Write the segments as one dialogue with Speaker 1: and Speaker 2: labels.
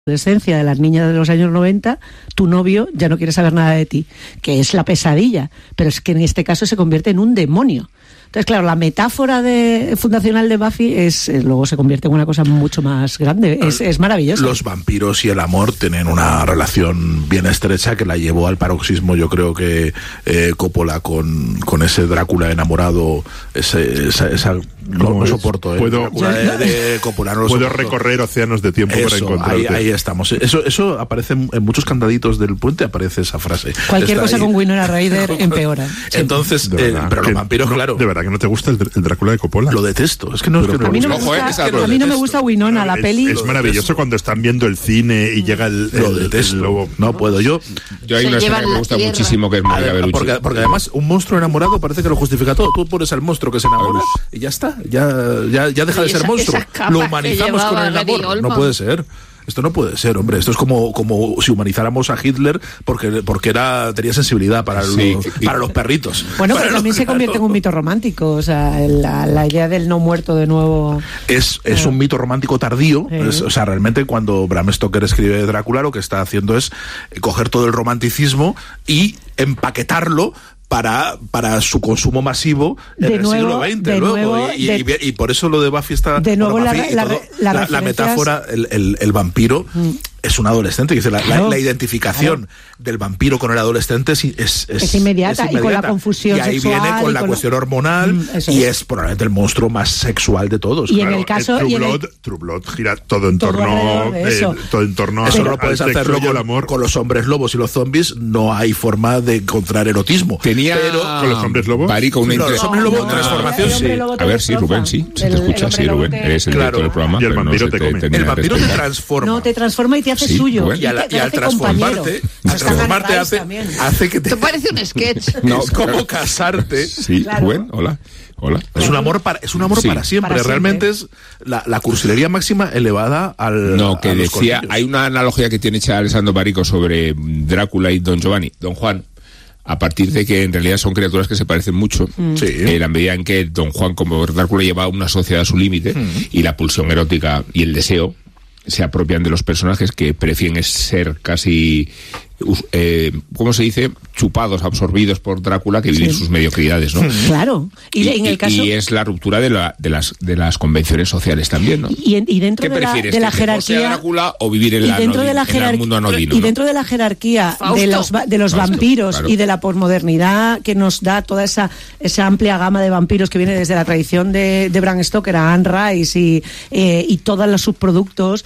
Speaker 1: adolescencia de las niñas de los años 90, tu novio ya no quiere saber nada de ti, que es la pesadilla, pero es que en este caso se convierte en un demonio. Entonces, claro, la metáfora fundacional de Buffy luego se convierte en una cosa mucho más grande. Es maravilloso.
Speaker 2: Los vampiros y el amor tienen una relación bien estrecha que la llevó al paroxismo, yo creo que Coppola con ese Drácula enamorado, no soporto. Drácula de Coppola, no lo
Speaker 3: puedo
Speaker 2: soporto.
Speaker 3: Recorrer océanos de tiempo para encontrarte.
Speaker 2: Ahí estamos. Eso aparece en muchos candaditos del puente, aparece esa frase.
Speaker 1: Cualquier
Speaker 2: Está
Speaker 1: cosa
Speaker 2: ahí.
Speaker 1: con Winona Ryder empeora.
Speaker 2: Entonces, pero los vampiros, claro.
Speaker 3: ¿De verdad que no te gusta el Drácula de Coppola?
Speaker 2: Lo detesto. Es que no
Speaker 1: A mí no me gusta Winona, la peli.
Speaker 3: Es maravilloso cuando están viendo el cine y llega el lobo.
Speaker 2: No puedo. Yo
Speaker 4: hay una escena que me gusta muchísimo, que es Mónica Bellucci.
Speaker 2: Porque además un monstruo enamorado parece que lo justifica todo. Tú pones al monstruo que se enamora y ya está. Ya deja de ser monstruo. Lo humanizamos con el amor. No puede ser. Esto no puede ser, hombre. Esto es como si humanizáramos a Hitler porque tenía sensibilidad para los perritos.
Speaker 1: Bueno, pero también se convierte en un mito romántico. O sea, la idea del no muerto de nuevo.
Speaker 2: Es un mito romántico tardío. O sea, realmente cuando Bram Stoker escribe Drácula, lo que está haciendo es coger todo el romanticismo y empaquetarlo para su consumo masivo en el siglo XX. Y por eso lo de Buffy está...
Speaker 1: De nuevo
Speaker 2: la metáfora, el vampiro... Es un adolescente, dice la identificación del vampiro con el adolescente es
Speaker 1: inmediata, y con la confusión
Speaker 2: y ahí
Speaker 1: sexual,
Speaker 2: viene con la cuestión hormonal y es probablemente el monstruo más sexual de todos.
Speaker 1: Y
Speaker 2: claro.
Speaker 1: en el caso
Speaker 3: True Blood gira todo en torno a
Speaker 2: eso no puedes hacerlo con los hombres lobos y los zombies. No hay forma de encontrar erotismo.
Speaker 4: Pero
Speaker 3: con los hombres lobos.
Speaker 2: Los hombres lobos transformación sí.
Speaker 4: A ver, sí, Rubén, sí. Se te escucha, sí, Rubén. Eres el director del programa.
Speaker 3: Y el vampiro te come.
Speaker 2: El vampiro te transforma.
Speaker 1: No, te transforma y te hace suyo.
Speaker 2: Bueno. Y al transformarte hace que te...
Speaker 5: Esto parece un sketch.
Speaker 2: Es como casarte.
Speaker 4: Sí, claro. Rubén, hola.
Speaker 2: Es un amor para siempre. Realmente es la cursilería máxima elevada al...
Speaker 4: No, que decía, cortillos. Hay una analogía que tiene hecha Alessandro Barico sobre Drácula y Don Juan, a partir de que en realidad son criaturas que se parecen mucho, en la medida en que Don Juan, como Drácula, lleva una sociedad a su límite, y la pulsión erótica y el deseo se apropian de los personajes que prefieren ser casi... ¿cómo se dice? Chupados, absorbidos por Drácula, que viven sus mediocridades, ¿no?
Speaker 1: Claro.
Speaker 4: Y es la ruptura de las convenciones sociales también, ¿no?
Speaker 1: Y dentro
Speaker 4: ¿Qué prefieres?
Speaker 1: de la
Speaker 4: ¿Que
Speaker 1: jerarquía
Speaker 4: sea Drácula o vivir en el mundo anodino?
Speaker 1: Y dentro de la jerarquía de los vampiros, claro, y de la posmodernidad que nos da toda esa amplia gama de vampiros que viene desde la tradición de Bram Stoker a Anne Rice y todos los subproductos,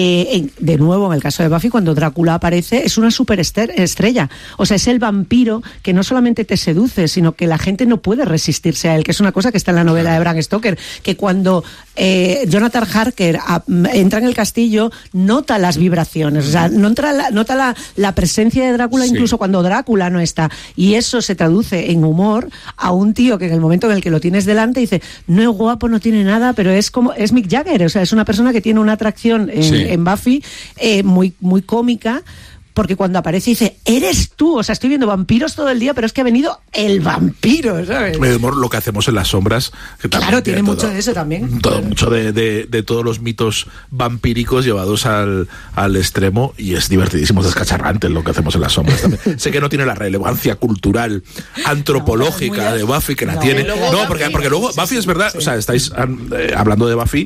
Speaker 1: de nuevo en el caso de Buffy, cuando Drácula aparece, es una superestrella. O sea, es el vampiro que no solamente te seduce, sino que la gente no puede resistirse a él, que es una cosa que está en la novela de Bram Stoker, que cuando Jonathan Harker entra en el castillo, nota las vibraciones, o sea, nota la presencia de Drácula incluso cuando Drácula no está, y eso se traduce en humor a un tío que en el momento en el que lo tienes delante dice, no es guapo, no tiene nada, pero es Mick Jagger, o sea, es una persona que tiene una atracción en Buffy muy, muy cómica, porque cuando aparece dice, eres tú, o sea, estoy viendo vampiros todo el día, pero es que ha venido el vampiro, ¿sabes?
Speaker 2: Lo que hacemos en las sombras, que también
Speaker 1: claro, tiene mucho de eso también.
Speaker 2: Mucho de todos los mitos vampíricos llevados al extremo, y es divertidísimo, es descacharrante lo que hacemos en las sombras también. Sé que no tiene la relevancia cultural, antropológica de Buffy, que la tiene. Porque luego Buffy es verdad, o sea, estáis hablando de Buffy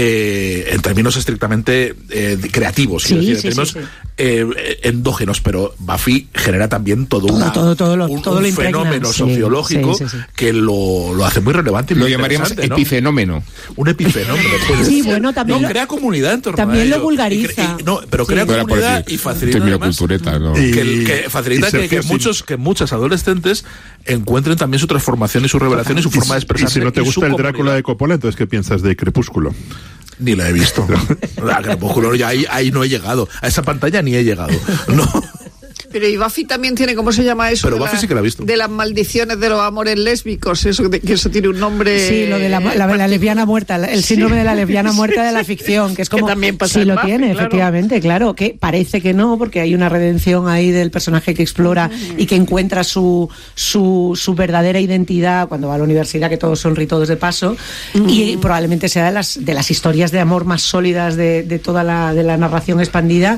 Speaker 2: en términos estrictamente creativos, en términos endógenos, pero Buffy genera también todo un fenómeno sociológico que lo hace muy relevante y
Speaker 4: lo llamaríamos epifenómeno.
Speaker 2: Un epifenómeno.
Speaker 1: Sí, bueno, también
Speaker 2: crea comunidad en torno
Speaker 1: también
Speaker 2: a ello.
Speaker 1: lo vulgariza.
Speaker 2: Pero crea comunidad y facilita además, que facilita que muchas adolescentes encuentren también su transformación y su revelación y su forma de expresarse.
Speaker 3: Y si no te gusta el Drácula de Coppola, entonces ¿qué piensas de Crepúsculo?
Speaker 2: Ni la he visto. A Crepúsculo ahí no he llegado. A esa pantalla ni he llegado. No.
Speaker 5: Pero y Buffy también tiene, ¿cómo se llama eso?
Speaker 2: Pero Buffy sí que la ha visto.
Speaker 5: De las maldiciones de los amores lésbicos, que eso tiene un nombre...
Speaker 1: Sí, lo de la lesbiana muerta, el síndrome de la lesbiana muerta de la ficción, que es como...
Speaker 5: Que también pasa
Speaker 1: sí
Speaker 5: en
Speaker 1: lo
Speaker 5: Buffy,
Speaker 1: tiene,
Speaker 5: claro.
Speaker 1: efectivamente, claro, que parece que no, porque hay una redención ahí del personaje que explora y que encuentra su verdadera identidad cuando va a la universidad, que todos son ritos de paso, y probablemente sea de las historias de amor más sólidas de toda la narración expandida,